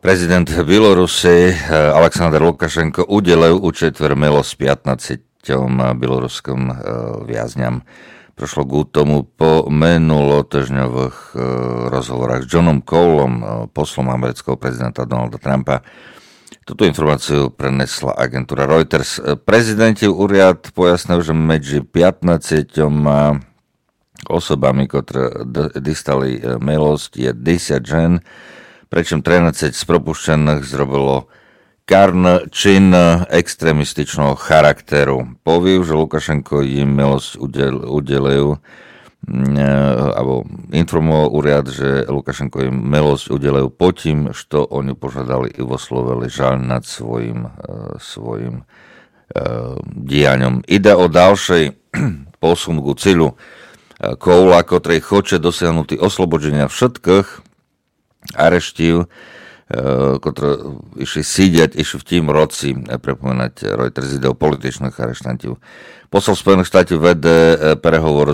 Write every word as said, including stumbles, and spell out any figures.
Prezident Bielorusi Aleksandr Lukašenko udelil účetver milosť pätnásťom bieloruskom viazňam. Prošlo k tomu po minulotýždňových rozhovorách s Johnom Cowlom, poslom amerického prezidenta Donalda Trumpa. Túto informáciu prenesla agentúra Reuters. Prezidentov úrad pojasnil, že medzi pätnásťoma osobami, ktoré dostali milosť, je desať žen, pričom trinásť z propuštených zrobilo karn čin extrémističného charakteru. Poviu, že Lukašenko im milosť udel, udelil, alebo informoval úrad, že Lukašenko im milosť udelil po tým, što oni požiadali i voslovili žaľ nad svojim, svojim diaňom. Ide o ďalšej posun ku cíľu Cowla, ktorý chce dosiahnuť oslobodenia všetkých areštív, ktoré išli sídiať, išli v tým roci, pripomínať Reuters ide o političných areštantov. Posol Spojených štátov vede prehovor